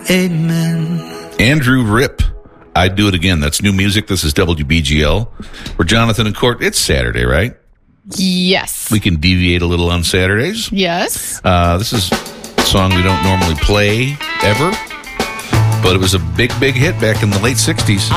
Amen. Andrew Rip, I'd Do It Again. That's new music. This is WBGL. We're Jonathan and Court. It's Saturday, right? Yes. We can deviate a little on Saturdays. Yes. This is a song we don't normally play ever, but it was a big, big hit back in the late 60s.